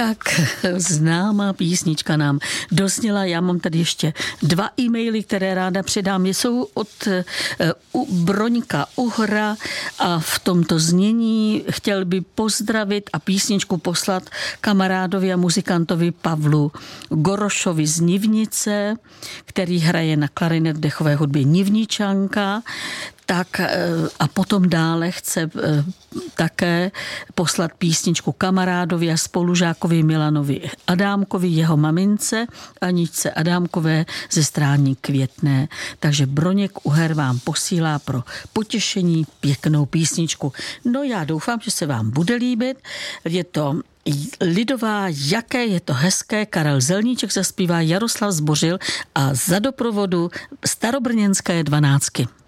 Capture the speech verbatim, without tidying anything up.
Tak známá písnička nám dozněla. Já mám tady ještě dva e-maily, které ráda předám. Jsou od uh, Broňka Uhra a v tomto znění chtěl by pozdravit a písničku poslat kamarádovi a muzikantovi Pavlu Gorošovi z Nivnice, který hraje na klarinet v dechové hudbě Nivničanka. Tak a potom dále chce také poslat písničku kamarádovi a spolužákovi Milanovi Adámkovi, jeho mamince Aničce Adámkové ze Strání Květné. Takže Broněk Uher vám posílá pro potěšení pěknou písničku. No já doufám, že se vám bude líbit. Je to lidová, jaké je to hezké, Karel Zelníček zaspívá, Jaroslav Zbořil a za doprovodu Starobrněnské dvanáctky.